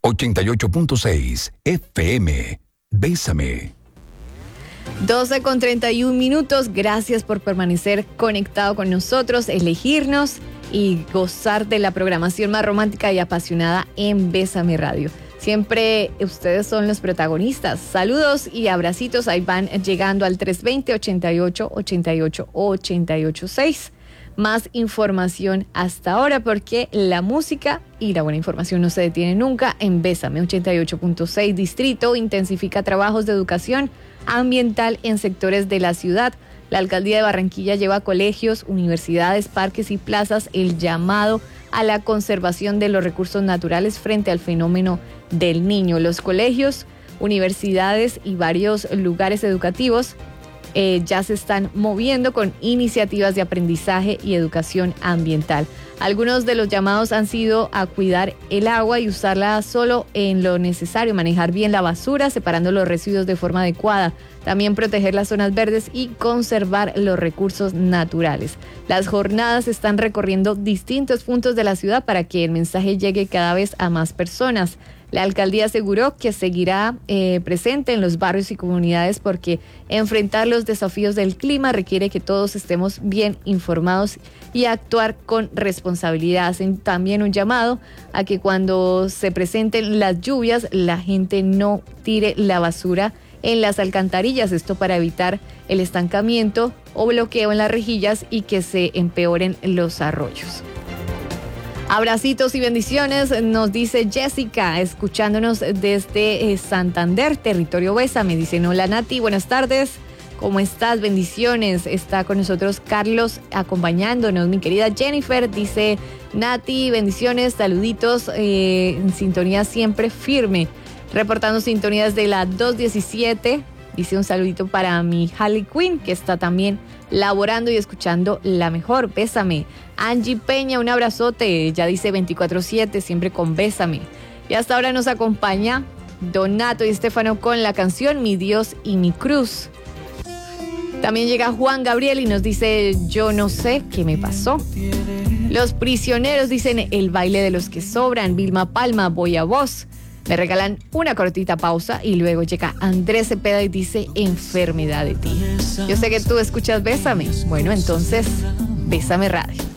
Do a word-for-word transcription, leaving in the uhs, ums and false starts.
ochenta y ocho punto seis F M. Bésame. doce con treinta y un minutos. Gracias por permanecer conectado con nosotros, elegirnos y gozar de la programación más romántica y apasionada en Bésame Radio. Siempre ustedes son los protagonistas. Saludos y abracitos. Ahí van llegando al tres dos cero, ochenta y ocho, ochenta y ocho, ochenta y ocho seis. Más información hasta ahora porque la música y la buena información no se detiene nunca en Bésame. ochenta y ocho punto seis Distrito intensifica trabajos de educación ambiental en sectores de la ciudad. La alcaldía de Barranquilla lleva a colegios, universidades, parques y plazas el llamado a la conservación de los recursos naturales frente al fenómeno del Niño. Los colegios, universidades y varios lugares educativos eh, ya se están moviendo con iniciativas de aprendizaje y educación ambiental. Algunos de los llamados han sido a cuidar el agua y usarla solo en lo necesario, manejar bien la basura, separando los residuos de forma adecuada, también proteger las zonas verdes y conservar los recursos naturales. Las jornadas están recorriendo distintos puntos de la ciudad para que el mensaje llegue cada vez a más personas. La alcaldía aseguró que seguirá eh, presente en los barrios y comunidades porque enfrentar los desafíos del clima requiere que todos estemos bien informados y actuar con responsabilidad. Hacen también un llamado a que cuando se presenten las lluvias, la gente no tire la basura en las alcantarillas, esto para evitar el estancamiento o bloqueo en las rejillas y que se empeoren los arroyos. Abracitos y bendiciones, nos dice Jessica, escuchándonos desde eh, Santander, territorio Bésame. Dicen, hola Nati, buenas tardes, ¿cómo estás? Bendiciones. Está con nosotros Carlos acompañándonos. Mi querida Jennifer dice, Nati, bendiciones, saluditos, eh, en sintonía siempre firme. Reportando sintonías de la dos diecisiete. Dice un saludito para mi Harley Quinn, que está también laborando y escuchando la mejor. Bésame. Angie Peña, un abrazote. Ya dice veinticuatro siete, siempre con Bésame. Y hasta ahora nos acompaña Donato y Estefano con la canción Mi Dios y mi Cruz. También llega Juan Gabriel y nos dice, yo no sé qué me pasó. Los Prisioneros dicen, el baile de los que sobran. Vilma Palma, voy a vos. Me regalan una cortita pausa y luego llega Andrés Cepeda y dice, enfermedad de ti. Yo sé que tú escuchas Bésame. Bueno, entonces, Bésame Radio.